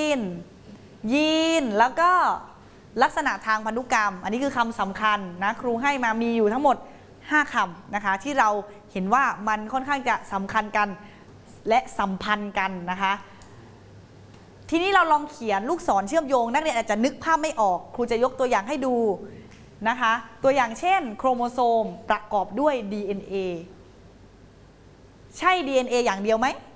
นยีนแล้วก็ลักษณะทางพันธุกรรมอันนี้คือคำสำคัญนะครูให้มามีอยู่ทั้งหมด5คำนะคะที่เราเห็นว่ามันค่อนข้างจะสำคัญกันและสัมพันธ์กันนะคะทีนี้เราลองเขียนลูกศรเชื่อมโยงนักเรียนอาจจะนึกภาพไม่ออกครูจะยกตัวอย่างให้ดูนะคะตัวอย่างเช่นโครโมโซมประกอบด้วย DNA ใช่ DNA อย่างเดียวไหม